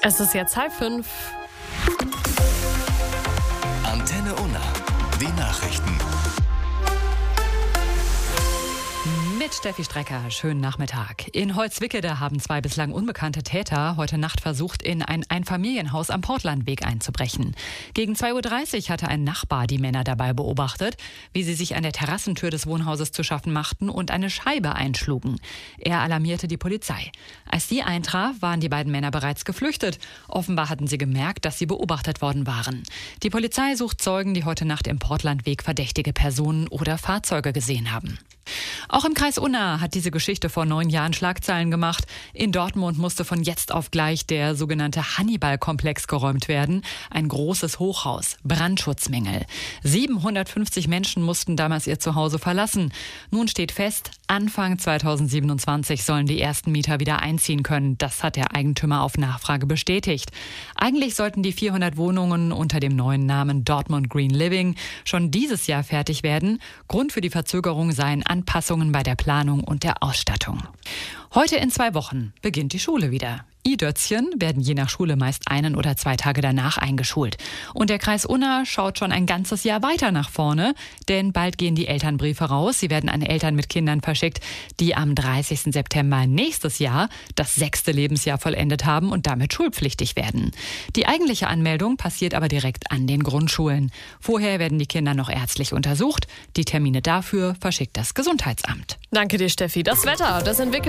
Es ist jetzt 4:30. Antenne Unna, die Nachrichten. Mit Steffi Strecker, schönen Nachmittag. In Holzwickede haben 2 bislang unbekannte Täter heute Nacht versucht, in ein Einfamilienhaus am Portlandweg einzubrechen. Gegen 2:30 Uhr hatte ein Nachbar die Männer dabei beobachtet, wie sie sich an der Terrassentür des Wohnhauses zu schaffen machten und eine Scheibe einschlugen. Er alarmierte die Polizei. Als die eintraf, waren die beiden Männer bereits geflüchtet. Offenbar hatten sie gemerkt, dass sie beobachtet worden waren. Die Polizei sucht Zeugen, die heute Nacht im Portlandweg verdächtige Personen oder Fahrzeuge gesehen haben. Auch im Kreis Unna hat diese Geschichte vor 9 Jahren Schlagzeilen gemacht. In Dortmund musste von jetzt auf gleich der sogenannte Hannibal-Komplex geräumt werden. Ein großes Hochhaus, Brandschutzmängel. 750 Menschen mussten damals ihr Zuhause verlassen. Nun steht fest, Anfang 2027 sollen die ersten Mieter wieder einziehen können. Das hat der Eigentümer auf Nachfrage bestätigt. Eigentlich sollten die 400 Wohnungen unter dem neuen Namen Dortmund Green Living schon dieses Jahr fertig werden. Grund für die Verzögerung seien Anpassungen bei der Planung und der Ausstattung. Heute in 2 Wochen beginnt die Schule wieder. I-Dötzchen werden je nach Schule meist 1 oder 2 Tage danach eingeschult. Und der Kreis Unna schaut schon ein ganzes Jahr weiter nach vorne, denn bald gehen die Elternbriefe raus. Sie werden an Eltern mit Kindern verschickt, die am 30. September nächstes Jahr das 6. Lebensjahr vollendet haben und damit schulpflichtig werden. Die eigentliche Anmeldung passiert aber direkt an den Grundschulen. Vorher werden die Kinder noch ärztlich untersucht. Die Termine dafür verschickt das Gesundheitsamt. Danke dir, Steffi. Das Wetter, das entwickelt